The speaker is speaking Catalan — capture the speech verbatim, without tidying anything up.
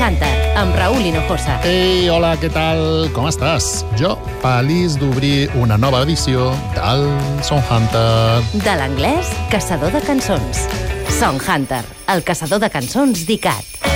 Hunter, amb Raúl Hinojosa. Ei, hola, què tal? Com estàs? Jo, feliç d'obrir una nova edició del Song Hunter. De l'anglès, caçador de cançons. Song Hunter, el caçador de cançons d'I C A T.